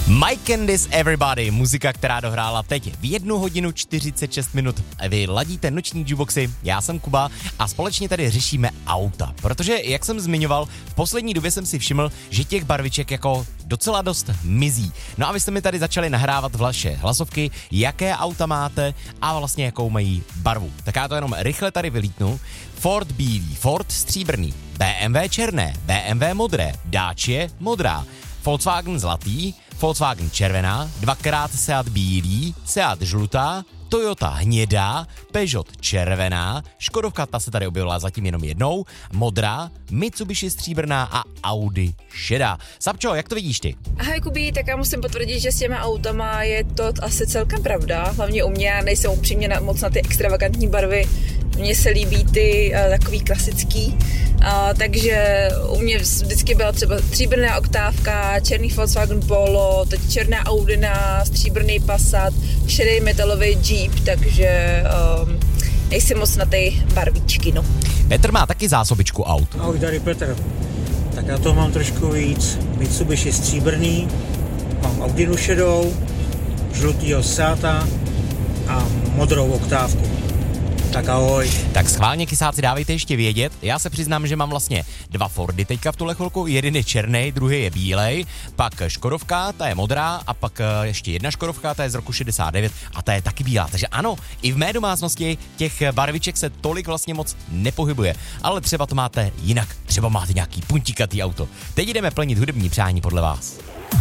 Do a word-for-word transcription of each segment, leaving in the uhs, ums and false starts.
My Candice Everybody, muzika, která dohrála teď v jednu hodinu čtyřicet šest minut. Vy ladíte noční jukeboxy, já jsem Kuba a společně tady řešíme auta. Protože, jak jsem zmiňoval, v poslední době jsem si všiml, že těch barviček jako docela dost mizí. No a vy jste mi tady začali nahrávat vaše hlasovky, jaké auta máte a vlastně jakou mají barvu. Tak já to jenom rychle tady vylítnu. Ford bílý, Ford stříbrný, B M W černé, B M W modré, Dacia modrá, Volkswagen zlatý, Volkswagen červená, dvakrát Seat bílý, Seat žlutá, Toyota hnědá, Peugeot červená, Škodovka, ta se tady objevila zatím jenom jednou, modrá, Mitsubishi stříbrná a Audi šedá. Sapčo, jak to vidíš ty? Ahoj Kubí, tak já musím potvrdit, že s těma autama je to asi celkem pravda, hlavně u mě, já nejsem upřímně na, moc na ty extravagantní barvy, mně se líbí ty uh, takový klasický, uh, takže u mě vždycky byla třeba stříbrná oktávka, černý Volkswagen Polo, teď černá Audina, stříbrný Passat, šedý metalový Jeep, takže um, nejsem moc na ty barvičky, no. Petr má taky zásobičku aut. Ahoj, tady Petr. Tak já toho mám trošku víc. Mitsubishi stříbrný, mám Audinu šedou, žlutýho Seata a modrou oktávku. Tak ahoj. Tak schválně kysáci dávejte ještě vědět. Já se přiznám, že mám vlastně dva Fordy teďka v tuhle chvilku. Jeden je černý, druhý je bílej, pak Škodovka, ta je modrá a pak ještě jedna Škodovka, ta je z roku šedesát devět a ta je taky bílá. Takže ano, i v mé domácnosti těch barviček se tolik vlastně moc nepohybuje. Ale třeba to máte jinak. Třeba máte nějaký puntíkatý auto. Teď jdeme plnit hudební přání podle vás.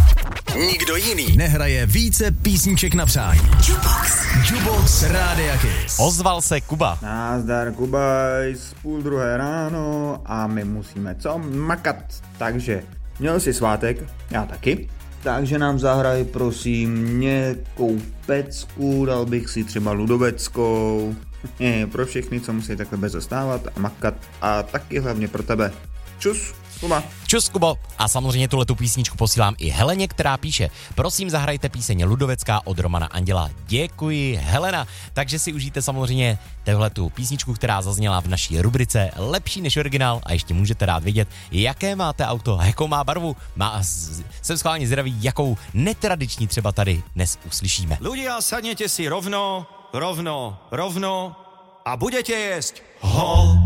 Nikdo jiný nehraje více písniček na přání. Jukebox. Jukebox Rádia Kiss. Ozval se Kuba. Nazdar, Kuba, z půl druhé ráno a my musíme co? Makat. Takže měl jsi svátek, já taky. Takže nám zahraj prosím nějakou pecku, dal bych si třeba ludoveckou. Pro všechny, co musí takhle bez zastávat a makat a taky hlavně pro tebe. Čus. Kuba. Čus, Kubo. A samozřejmě tuhletu písničku posílám i Heleně, která píše: prosím, zahrajte píseň Ludovecká od Romana Anděla. Děkuji, Helena. Takže si užijte samozřejmě tuhletu písničku, která zazněla v naší rubrice Lepší než originál a ještě můžete rád vidět, jaké máte auto a jakou má barvu. Má, jsem schválně zvědavý, jakou netradiční třeba tady dnes uslyšíme. Ľudia, sadněte si rovno, rovno, rovno a budete jesť ho.